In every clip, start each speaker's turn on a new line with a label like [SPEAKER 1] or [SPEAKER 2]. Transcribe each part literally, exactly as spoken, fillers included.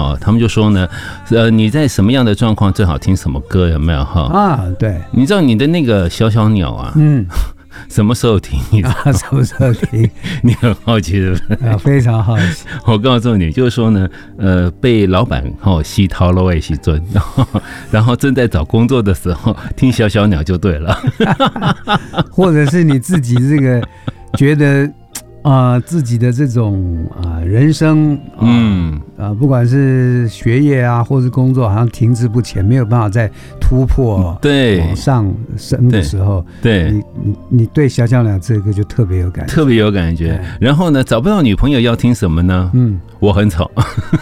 [SPEAKER 1] 哈，他们就说呢，呃，你在什么样的状况最好听什么歌，有没有哈？
[SPEAKER 2] 啊，对，
[SPEAKER 1] 你知道你的那个小小鸟啊，
[SPEAKER 2] 嗯。
[SPEAKER 1] 什么时候停？
[SPEAKER 2] 啊，什么时候停？
[SPEAKER 1] 你很好奇对不对？
[SPEAKER 2] 啊，非常好奇。
[SPEAKER 1] 我告诉你，就是说呢，呃，被老板哦吸掏了外吸尊，然后然后正在找工作的时候听小小鸟就对了，
[SPEAKER 2] 或者是你自己这个觉得啊、呃，自己的这种啊、呃、人生，呃、嗯啊、呃，不管是学业啊，或是工作，好像停滞不前，没有办法再突破，
[SPEAKER 1] 对，
[SPEAKER 2] 往上升的时候，
[SPEAKER 1] 对，
[SPEAKER 2] 你你你对小小鸟这个就特别有感觉，
[SPEAKER 1] 特别有感觉。然后呢，找不到女朋友要听什么呢？嗯，我很丑。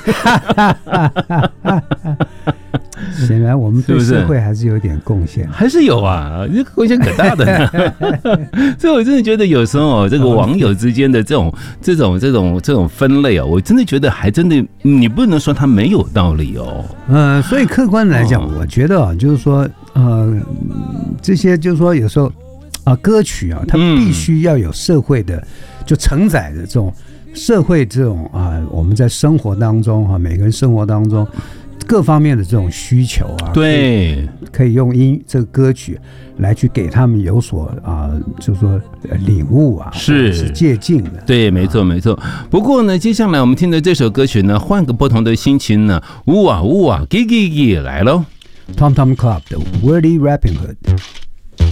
[SPEAKER 2] 显然我们对社会还是有点贡献，是是
[SPEAKER 1] 还是有啊，这个贡献可大的呢。所以我真的觉得有时候这个网友之间的这种这种这种这种分类啊，我真的觉得还真的，你不能说它没有道理哦。
[SPEAKER 2] 呃，所以客观来讲，我觉得啊，就是说，呃，这些就是说有时候啊，歌曲啊，它必须要有社会的，就承载的这种社会这种啊，我们在生活当中哈，每个人生活当中。各方面的这种需求啊，
[SPEAKER 1] 对，
[SPEAKER 2] 可以用音这个歌曲来去给他们有所啊、呃，就是说领悟啊，
[SPEAKER 1] 是
[SPEAKER 2] 是借鉴的，
[SPEAKER 1] 对，没错没错。不过呢，接下来我们听的这首歌曲呢，换个不同的心情呢，呜啊呜啊，给给给来喽
[SPEAKER 2] ，Tom Tom Club 的 Wordy Rapping Hood。